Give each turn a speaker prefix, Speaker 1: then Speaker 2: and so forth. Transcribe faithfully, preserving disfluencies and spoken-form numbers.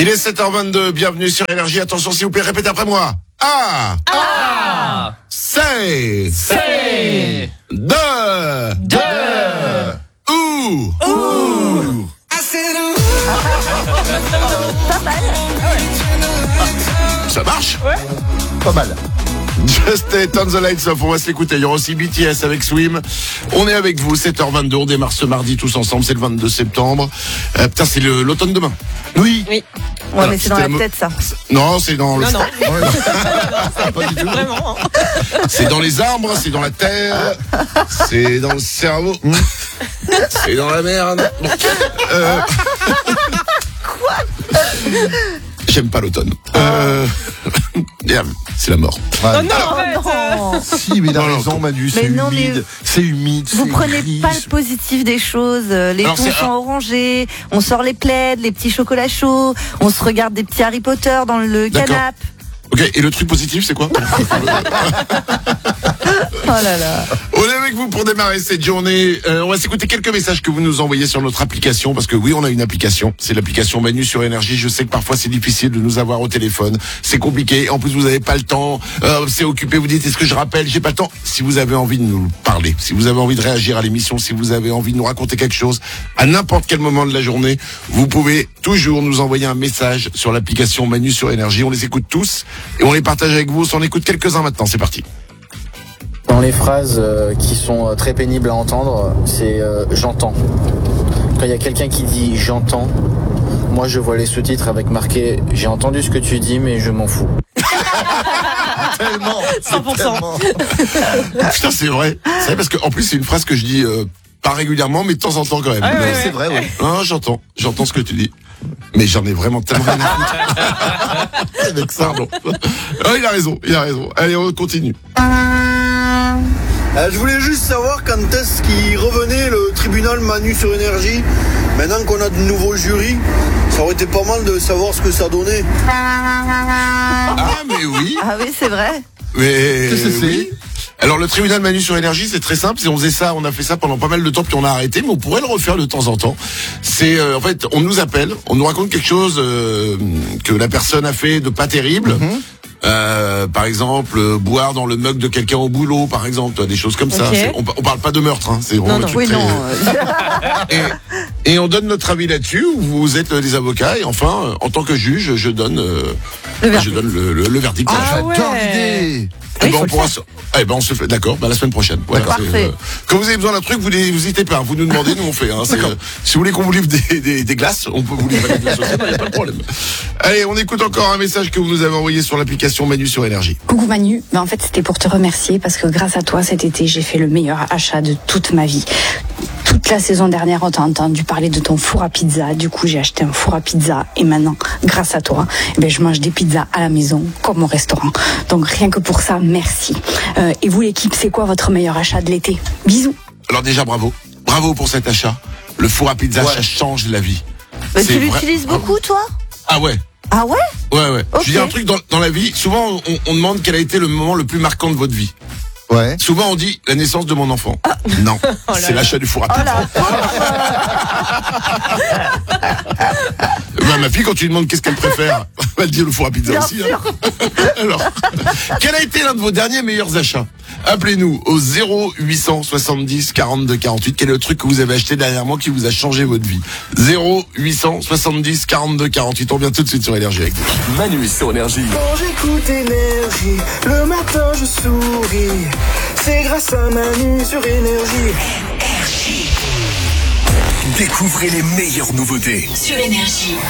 Speaker 1: Il est sept heures vingt-deux, bienvenue sur Énergie. Attention s'il vous plaît, répétez après moi. A.
Speaker 2: A.
Speaker 1: C'est.
Speaker 2: C'est.
Speaker 1: De.
Speaker 2: De.
Speaker 1: Ou.
Speaker 2: Ouh.
Speaker 1: Ça marche?
Speaker 2: Ouais.
Speaker 3: Pas mal.
Speaker 1: Just Turn the Lights Off, on va se l'écouter. Il y aura aussi B T S avec Swim. On est avec vous, sept heures vingt-deux, on démarre ce mardi tous ensemble, c'est le vingt-deux septembre. Euh, putain, c'est le, l'automne demain. Oui.
Speaker 4: Oui. Ouais,
Speaker 1: Alors,
Speaker 4: mais c'est dans
Speaker 1: c'était
Speaker 4: la
Speaker 1: mo-
Speaker 4: tête, ça.
Speaker 1: Non, c'est dans le...
Speaker 2: Non, non.
Speaker 1: Pas du tout.
Speaker 2: Vraiment.
Speaker 1: C'est dans les arbres, c'est dans la terre, c'est dans le cerveau, c'est dans la merde. Bon. Euh... Quoi? J'aime pas l'automne. Euh... C'est la mort.
Speaker 3: Ouais.
Speaker 2: Oh non,
Speaker 4: Oh
Speaker 2: arrête.
Speaker 4: non.
Speaker 3: Si, mais il a
Speaker 1: Non, non,
Speaker 3: raison, Manu, c'est
Speaker 4: Mais non, mais-
Speaker 3: humide, c'est humide,
Speaker 4: Vous
Speaker 3: c'est
Speaker 4: prenez
Speaker 3: gris.
Speaker 4: pas le positif des choses. Les
Speaker 1: Alors,
Speaker 4: tons
Speaker 1: c'est-
Speaker 4: sont orangés, on sort les plaids, les petits chocolats chauds, on se regarde des petits Harry Potter dans le
Speaker 1: D'accord.
Speaker 4: canapé.
Speaker 1: Ok, et le truc positif, c'est quoi?
Speaker 4: Oh là là.
Speaker 1: On est avec vous pour démarrer cette journée. Euh, on va s'écouter quelques messages que vous nous envoyez sur notre application, parce que oui, on a une application. C'est l'application Manu sur Énergie. Je sais que parfois c'est difficile de nous avoir au téléphone. C'est compliqué. En plus, vous n'avez pas le temps. Euh, c'est occupé. Vous dites, est-ce que je rappelle? J'ai pas le temps. Si vous avez envie de nous parler, si vous avez envie de réagir à l'émission, si vous avez envie de nous raconter quelque chose, à n'importe quel moment de la journée, vous pouvez toujours nous envoyer un message sur l'application Manu sur Énergie. On les écoute tous et on les partage avec vous. On s'en écoute quelques-uns maintenant. C'est parti.
Speaker 5: Dans les phrases euh, qui sont euh, très pénibles à entendre, c'est euh, j'entends. Quand il y a quelqu'un qui dit j'entends, moi je vois les sous-titres avec marqué j'ai entendu ce que tu dis mais je m'en fous.
Speaker 3: Tellement,
Speaker 2: cent pour cent.
Speaker 3: tellement.
Speaker 1: Putain, c'est vrai. C'est vrai parce que en plus c'est une phrase que je dis euh, pas régulièrement, mais de temps en temps quand même.
Speaker 2: Ah ouais,
Speaker 1: Mais-
Speaker 2: ouais.
Speaker 3: C'est vrai, oui.
Speaker 1: Non, j'entends, j'entends ce que tu dis. Mais j'en ai vraiment tellement rien à foutre. Avec ça, pardon. Oh, il a raison, il a raison. Allez, on continue.
Speaker 6: Euh, je voulais juste savoir quand est-ce qu'il revenait le tribunal Manu sur Énergie. Maintenant qu'on a de nouveaux jurys, ça aurait été pas mal de savoir ce que ça donnait.
Speaker 1: Ah, mais oui.
Speaker 4: Ah oui, c'est vrai.
Speaker 1: Mais
Speaker 3: Qu'est-ce que c'est?
Speaker 1: oui. Alors le tribunal Manu sur Énergie, c'est très simple. On faisait ça, on a fait ça pendant pas mal de temps, puis on a arrêté, mais on pourrait le refaire de temps en temps. C'est euh, en fait, on nous appelle, on nous raconte quelque chose euh, que la personne a fait de pas terrible.
Speaker 3: Mhm.
Speaker 1: Euh, par exemple, euh, boire dans le mug de quelqu'un au boulot, par exemple, toi, des choses comme ça.
Speaker 2: Ok.
Speaker 1: C'est- On, on parle pas de meurtre, hein, c'est vraiment
Speaker 2: Non,
Speaker 1: un
Speaker 2: non.
Speaker 1: truc
Speaker 4: Oui,
Speaker 1: très-
Speaker 4: non. euh,
Speaker 1: Et, et on donne notre avis là-dessus. Vous êtes euh, des avocats et enfin, euh, en tant que juge, je donne, euh,
Speaker 4: Le
Speaker 1: je
Speaker 4: verdict.
Speaker 1: donne le, le, le verdict.
Speaker 3: Ah,
Speaker 2: Ah
Speaker 3: j'adore
Speaker 2: ouais.
Speaker 3: l'idée.
Speaker 1: Eh
Speaker 4: Oui,
Speaker 1: ben,
Speaker 4: faut
Speaker 1: on
Speaker 4: le
Speaker 1: pourra se... Eh ben, on se fait, d'accord, bah, la semaine prochaine. Voilà,
Speaker 4: D'accord.
Speaker 1: c'est,
Speaker 4: Parfait.
Speaker 1: quand vous avez besoin d'un truc, vous n'hésitez pas, vous nous demandez, nous on fait, hein, c'est, euh, si vous voulez qu'on vous livre des, des, des glaces, on peut vous livrer des glaces aussi, il n'y a pas de problème. Allez, on écoute encore un message que vous nous avez envoyé sur l'application Manu sur Énergie.
Speaker 7: Coucou Manu, ben en fait c'était pour te remercier parce que grâce à toi cet été j'ai fait le meilleur achat de toute ma vie. Toute la saison dernière on t'a entendu parler de ton four à pizza, du coup j'ai acheté un four à pizza et maintenant grâce à toi eh ben, je mange des pizzas à la maison comme au restaurant. Donc rien que pour ça merci. Euh, et vous l'équipe c'est quoi votre meilleur achat de l'été? Bisous.
Speaker 1: Alors déjà, bravo. Bravo pour cet achat. Le four à pizza,
Speaker 3: Ouais.
Speaker 1: ça change la vie.
Speaker 4: Mais
Speaker 1: C'est
Speaker 4: tu
Speaker 1: vrai-
Speaker 4: l'utilises beaucoup, toi?
Speaker 1: Ah ouais.
Speaker 4: Ah ouais?
Speaker 1: Ouais, ouais.
Speaker 4: Ok.
Speaker 1: Je dis un truc dans, dans la vie. Souvent, on, on demande quel a été le moment le plus marquant de votre vie.
Speaker 3: Ouais.
Speaker 1: Souvent, on dit la naissance de mon enfant. Non,
Speaker 2: Oh là
Speaker 1: c'est
Speaker 2: là.
Speaker 1: l'achat du four à
Speaker 4: Oh
Speaker 1: pizza.
Speaker 4: là.
Speaker 1: Bah, ma fille, quand tu lui demandes qu'est-ce qu'elle préfère, elle dit le four à pizza
Speaker 4: Bien
Speaker 1: aussi.
Speaker 4: sûr.
Speaker 1: Hein. Alors, quel a été l'un de vos derniers meilleurs achats? Appelez-nous au zéro huit cent soixante-dix quarante-deux quarante-huit. Quel est le truc que vous avez acheté dernièrement qui vous a changé votre vie? zéro huit cent soixante-dix quarante-deux quarante-huit. On revient tout de suite sur Énergie avec vous.
Speaker 8: Manu sur Énergie.
Speaker 6: Quand j'écoute Énergie, le matin je souris. C'est grâce à Manu sur Énergie.
Speaker 8: Découvrez les meilleures nouveautés.
Speaker 9: Sur Énergie.